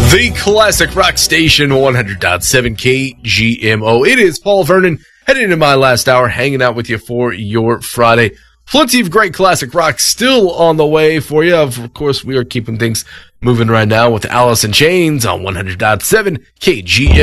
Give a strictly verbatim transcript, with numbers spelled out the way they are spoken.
The Classic Rock Station, one hundred point seven K G M O. It is Paul Vernon, heading into my last hour, hanging out with you for your Friday. Plenty of great classic rock still on the way for you. Of course, we are keeping things moving right now with Alice in Chains on one hundred point seven K G M O.